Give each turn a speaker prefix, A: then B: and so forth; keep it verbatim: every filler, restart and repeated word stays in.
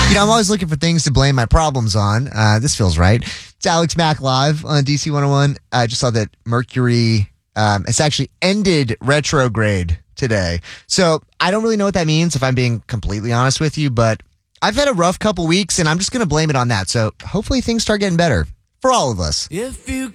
A: You know, I'm always looking for things to blame my problems on. Uh, this feels right. It's Alex Mack live on D C one oh one. I just saw that Mercury um, has actually ended retrograde today. So I don't really know what that means, if I'm being completely honest with you, but I've had a rough couple weeks and I'm just going to blame it on that. So hopefully things start getting better for all of us.
B: If you